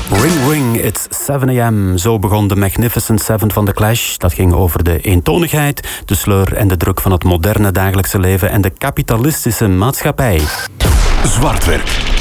Ring Ring, it's 7 a.m. Zo begon de Magnificent Seven van The Clash. Dat ging over de eentonigheid, de sleur en de druk van het moderne dagelijkse leven en de kapitalistische maatschappij. Zwartwerk